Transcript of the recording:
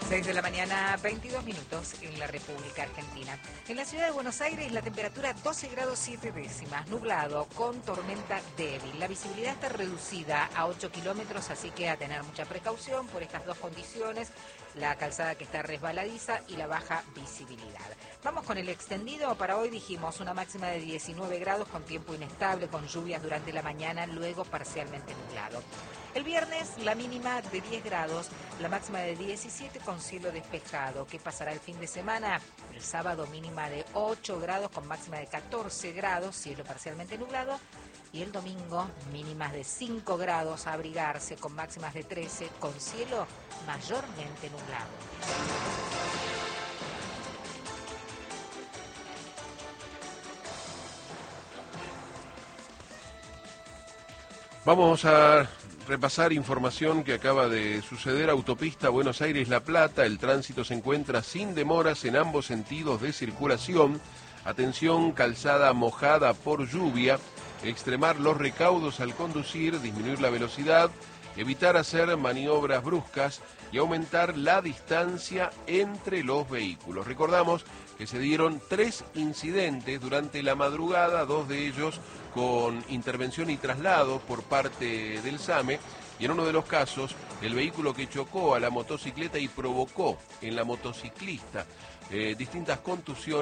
6 de la mañana, 22 minutos en la República Argentina. En la ciudad de Buenos Aires la temperatura 12 grados 7 décimas, nublado con tormenta débil. La visibilidad está reducida a 8 kilómetros, así que a tener mucha precaución por estas dos condiciones, la calzada que está resbaladiza y la baja visibilidad. Vamos con el extendido. Para hoy dijimos una máxima de 19 grados con tiempo inestable, con lluvias durante la mañana, luego parcialmente nublado. El viernes la mínima de 10 grados, la máxima de 17 con cielo despejado. ¿Qué pasará el fin de semana? El sábado mínima de 8 grados con máxima de 14 grados, cielo parcialmente nublado. Y el domingo mínimas de 5 grados a abrigarse con máximas de 13 con cielo mayormente nublado. Vamos a repasar información que acaba de suceder. Autopista Buenos Aires-La Plata, el tránsito se encuentra sin demoras en ambos sentidos de circulación. Atención, calzada mojada por lluvia, extremar los recaudos al conducir, disminuir la velocidad, evitar hacer maniobras bruscas y aumentar la distancia entre los vehículos. Recordamos que se dieron 3 incidentes durante la madrugada, 2 de ellos con intervención y traslado por parte del SAME, y en uno de los casos el vehículo que chocó a la motocicleta y provocó en la motociclista distintas contusiones